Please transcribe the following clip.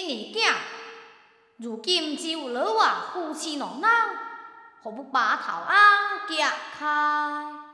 儿囝，如今只有老我夫妻两人，何不把头安夹开？